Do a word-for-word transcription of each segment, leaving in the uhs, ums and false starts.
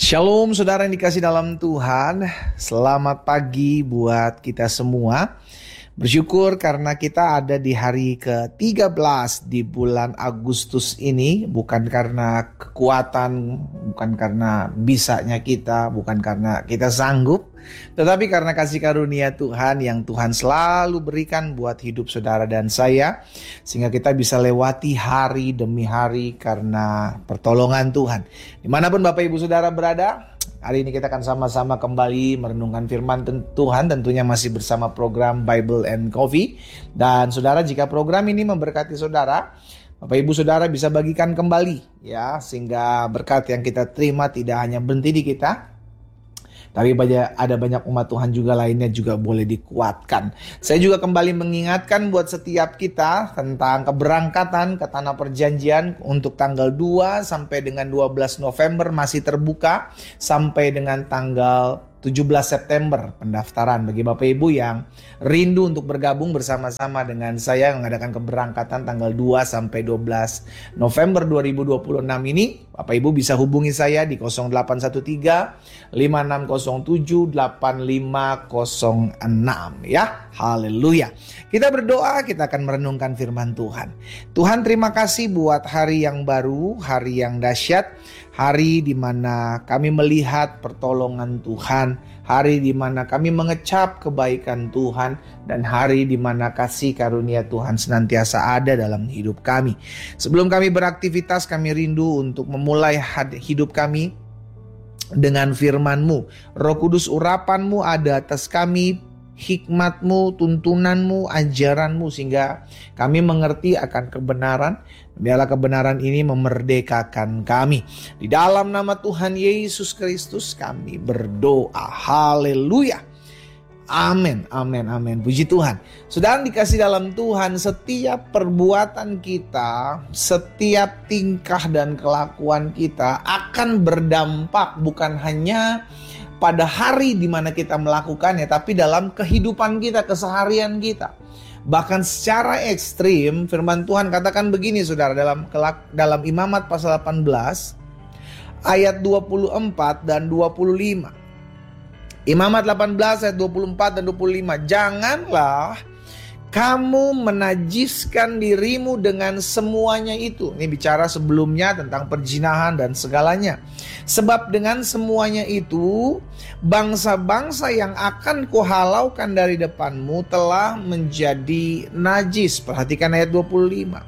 Shalom saudara yang dikasih dalam Tuhan. Selamat pagi buat kita semua. Bersyukur karena kita ada di hari ke tiga belas di bulan Agustus ini. Bukan karena kekuatan, bukan karena bisanya kita, bukan karena kita sanggup, tetapi karena kasih karunia Tuhan yang Tuhan selalu berikan buat hidup saudara dan saya, sehingga kita bisa lewati hari demi hari karena pertolongan Tuhan. Dimanapun Bapak Ibu Saudara berada, hari ini kita akan sama-sama kembali merenungkan firman Tuhan, tentunya masih bersama program Bible and Coffee. Dan saudara, jika program ini memberkati saudara, Bapak Ibu Saudara bisa bagikan kembali ya, sehingga berkat yang kita terima tidak hanya berhenti di kita, tapi ada banyak umat Tuhan juga lainnya juga boleh dikuatkan. Saya juga kembali mengingatkan buat setiap kita tentang keberangkatan ke Tanah Perjanjian untuk tanggal dua sampai dengan dua belas November masih terbuka, sampai dengan tanggal tujuh belas September pendaftaran bagi Bapak Ibu yang rindu untuk bergabung bersama-sama dengan saya mengadakan keberangkatan tanggal dua sampai dua belas November dua ribu dua puluh enam ini. Bapak Ibu bisa hubungi saya di nol delapan satu tiga lima enam nol tujuh delapan lima nol enam ya. Haleluya. Kita berdoa, kita akan merenungkan firman Tuhan. Tuhan, terima kasih buat hari yang baru, hari yang dahsyat, hari di mana kami melihat pertolongan Tuhan, hari di mana kami mengecap kebaikan Tuhan, dan hari di mana kasih karunia Tuhan senantiasa ada dalam hidup kami. Sebelum kami beraktivitas, kami rindu untuk memulai hidup kami dengan firman-Mu. Roh Kudus, urapan-Mu ada atas kami, hikmat-Mu, tuntunan-Mu, ajaran-Mu, sehingga kami mengerti akan kebenaran. Biarlah kebenaran ini memerdekakan kami. Di dalam nama Tuhan Yesus Kristus kami berdoa. Haleluya. Amin, amin, amin. Puji Tuhan. Saudara dikasih dalam Tuhan, setiap perbuatan kita, setiap tingkah dan kelakuan kita akan berdampak bukan hanya pada hari di mana kita melakukannya, tapi dalam kehidupan kita, keseharian kita. Bahkan secara ekstrim, firman Tuhan katakan begini saudara, dalam dalam Imamat pasal delapan belas ayat dua puluh empat dan dua puluh lima. Imamat delapan belas ayat dua puluh empat dan dua puluh lima. Janganlah kamu menajiskan dirimu dengan semuanya itu. Ini bicara sebelumnya tentang perzinahan dan segalanya. Sebab dengan semuanya itu, bangsa-bangsa yang akan kuhalaukan dari depanmu telah menjadi najis. Perhatikan ayat dua puluh lima.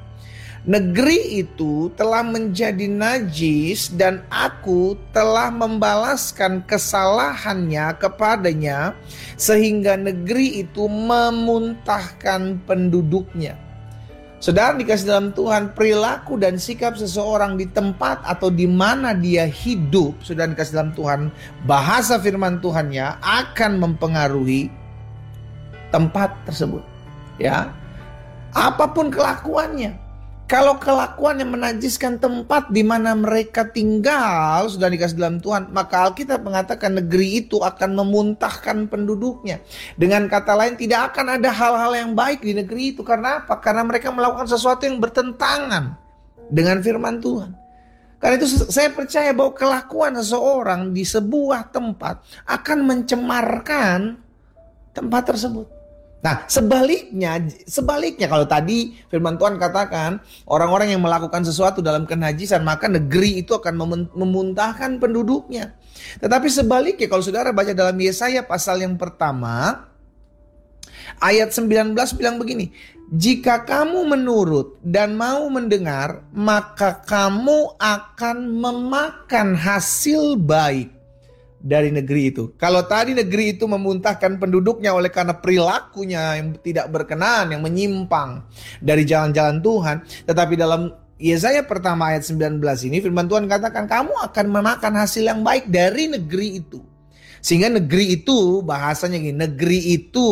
Negeri itu telah menjadi najis dan aku telah membalaskan kesalahannya kepadanya, sehingga negeri itu memuntahkan penduduknya. Saudara dikasih dalam Tuhan, perilaku dan sikap seseorang di tempat atau di mana dia hidup, saudara dikasih dalam Tuhan, bahasa firman Tuhannya akan mempengaruhi tempat tersebut. Ya, apapun kelakuannya. Kalau kelakuan yang menajiskan tempat di mana mereka tinggal, sudah dikasih dalam Tuhan, maka Alkitab mengatakan negeri itu akan memuntahkan penduduknya. Dengan kata lain, tidak akan ada hal-hal yang baik di negeri itu. Karena apa? Karena mereka melakukan sesuatu yang bertentangan dengan firman Tuhan. Karena itu saya percaya bahwa kelakuan seseorang di sebuah tempat akan mencemarkan tempat tersebut. Nah, sebaliknya, sebaliknya kalau tadi firman Tuhan katakan orang-orang yang melakukan sesuatu dalam kenajisan, maka negeri itu akan memuntahkan penduduknya. Tetapi sebaliknya kalau saudara baca dalam Yesaya pasal yang pertama, ayat sembilan belas bilang begini, jika kamu menurut dan mau mendengar, maka kamu akan memakan hasil baik dari negeri itu. Kalau tadi negeri itu memuntahkan penduduknya oleh karena perilakunya yang tidak berkenan, yang menyimpang dari jalan-jalan Tuhan. Tetapi dalam Yesaya pertama ayat sembilan belas ini firman Tuhan katakan kamu akan memakan hasil yang baik dari negeri itu. Sehingga negeri itu, bahasanya gini, negeri itu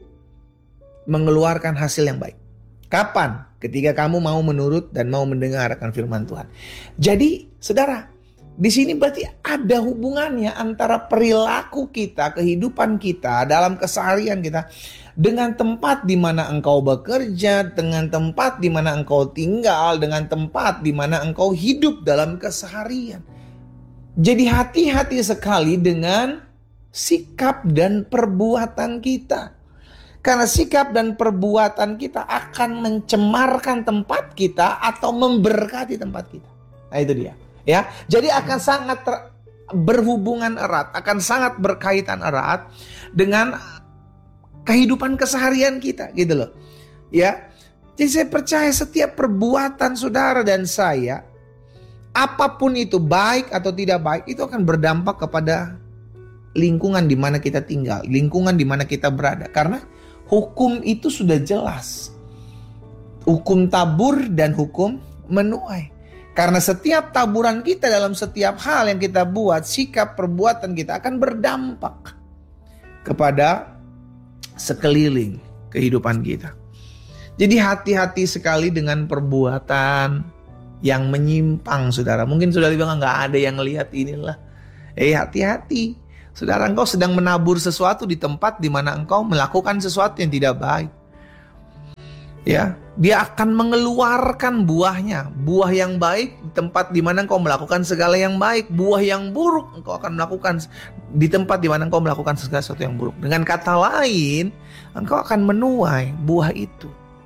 mengeluarkan hasil yang baik. Kapan? Ketika kamu mau menurut dan mau mendengar akan firman Tuhan. Jadi saudara, di sini berarti ada hubungannya antara perilaku kita, kehidupan kita, dalam keseharian kita, dengan tempat di mana engkau bekerja, dengan tempat di mana engkau tinggal, dengan tempat di mana engkau hidup dalam keseharian. Jadi hati-hati sekali dengan sikap dan perbuatan kita. Karena sikap dan perbuatan kita akan mencemarkan tempat kita atau memberkati tempat kita. Nah itu dia. Ya, jadi akan sangat ter, berhubungan erat, akan sangat berkaitan erat dengan kehidupan keseharian kita, gitu loh. Ya, jadi saya percaya setiap perbuatan saudara dan saya, apapun itu baik atau tidak baik, itu akan berdampak kepada lingkungan di mana kita tinggal, lingkungan di mana kita berada. Karena hukum itu sudah jelas, hukum tabur dan hukum menuai. Karena setiap taburan kita dalam setiap hal yang kita buat, sikap perbuatan kita akan berdampak kepada sekeliling kehidupan kita. Jadi hati-hati sekali dengan perbuatan yang menyimpang, saudara. Mungkin saudara bilang nggak ada yang ngelihat inilah. Eh hati-hati, saudara, engkau sedang menabur sesuatu di tempat di mana engkau melakukan sesuatu yang tidak baik. Ya, dia akan mengeluarkan buahnya. Buah yang baik di tempat di mana engkau melakukan segala yang baik. Buah yang buruk engkau akan melakukan di tempat di mana engkau melakukan segala sesuatu yang buruk. Dengan kata lain, engkau akan menuai buah itu.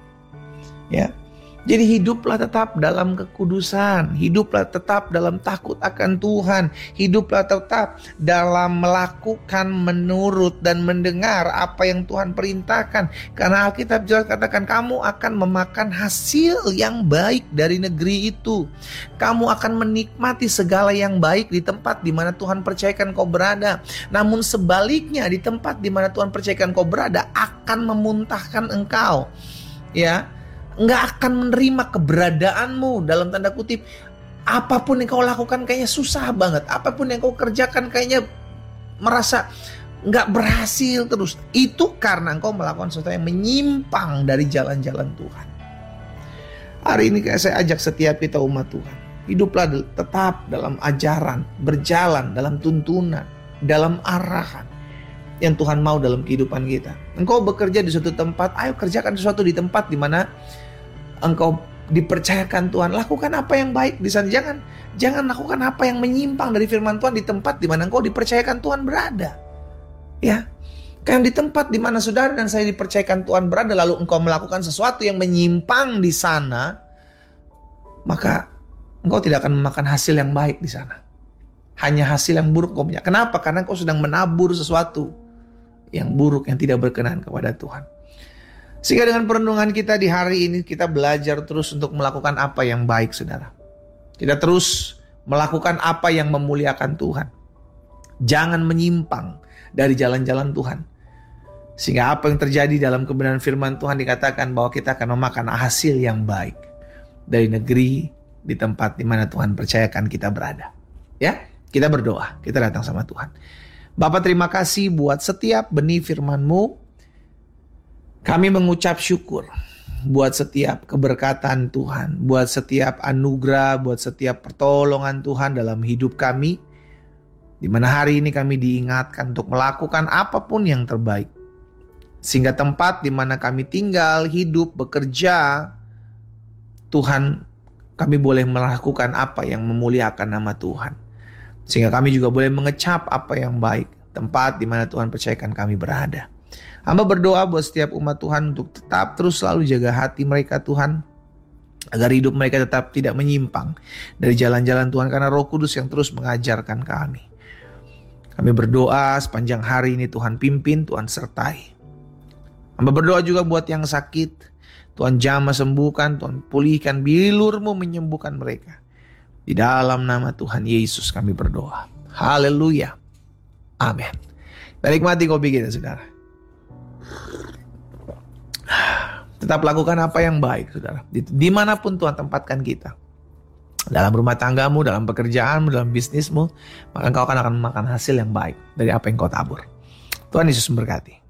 Ya. Jadi hiduplah tetap dalam kekudusan, hiduplah tetap dalam takut akan Tuhan, hiduplah tetap dalam melakukan, menurut dan mendengar apa yang Tuhan perintahkan. Karena Alkitab jelas katakan kamu akan memakan hasil yang baik dari negeri itu. Kamu akan menikmati segala yang baik di tempat di mana Tuhan percayakan kau berada. Namun sebaliknya di tempat di mana Tuhan percayakan kau berada akan memuntahkan engkau. Ya. Nggak akan menerima keberadaanmu, dalam tanda kutip. Apapun yang kau lakukan kayaknya susah banget. Apapun yang kau kerjakan kayaknya merasa nggak berhasil terus. Itu karena engkau melakukan sesuatu yang menyimpang dari jalan-jalan Tuhan. Hari ini saya ajak setiap kita umat Tuhan, hiduplah tetap dalam ajaran, berjalan dalam tuntunan, dalam arahan yang Tuhan mau dalam kehidupan kita. Engkau bekerja di suatu tempat, ayo kerjakan sesuatu di tempat di mana engkau dipercayakan Tuhan. Lakukan apa yang baik di sana. Jangan jangan lakukan apa yang menyimpang dari firman Tuhan di tempat di mana engkau dipercayakan Tuhan berada. Ya. Kan di tempat di mana saudara dan saya dipercayakan Tuhan berada, lalu engkau melakukan sesuatu yang menyimpang di sana, maka engkau tidak akan memakan hasil yang baik di sana. Hanya hasil yang buruk engkau punya. Kenapa? Karena engkau sedang menabur sesuatu yang buruk, yang tidak berkenan kepada Tuhan. Sehingga dengan perenungan kita di hari ini, kita belajar terus untuk melakukan apa yang baik, saudara. Kita terus melakukan apa yang memuliakan Tuhan. Jangan menyimpang dari jalan-jalan Tuhan. Sehingga apa yang terjadi dalam kebenaran firman Tuhan dikatakan bahwa kita akan memakan hasil yang baik dari negeri, di tempat di mana Tuhan percayakan kita berada. Ya, kita berdoa, kita datang sama Tuhan. Bapa, terima kasih buat setiap benih firman-Mu. Kami mengucap syukur buat setiap keberkatan Tuhan, buat setiap anugerah, buat setiap pertolongan Tuhan dalam hidup kami. Di mana hari ini kami diingatkan untuk melakukan apapun yang terbaik. Sehingga tempat di mana kami tinggal, hidup, bekerja, Tuhan, kami boleh melakukan apa yang memuliakan nama Tuhan. Sehingga kami juga boleh mengecap apa yang baik, tempat di mana Tuhan percayakan kami berada. Hamba berdoa buat setiap umat Tuhan untuk tetap terus selalu jaga hati mereka, Tuhan, agar hidup mereka tetap tidak menyimpang dari jalan-jalan Tuhan, karena Roh Kudus yang terus mengajarkan kami. Kami berdoa sepanjang hari ini Tuhan pimpin, Tuhan sertai. Hamba berdoa juga buat yang sakit, Tuhan jamah sembuhkan, Tuhan pulihkan, bilur-Mu menyembuhkan mereka. Di dalam nama Tuhan Yesus kami berdoa. Haleluya. Amin. Nikmati kopi kita, saudara. Tetap lakukan apa yang baik, saudara. Dimanapun Tuhan tempatkan kita. Dalam rumah tanggamu, dalam pekerjaanmu, dalam bisnismu, maka engkau akan akan memakan hasil yang baik dari apa yang kau tabur. Tuhan Yesus memberkati.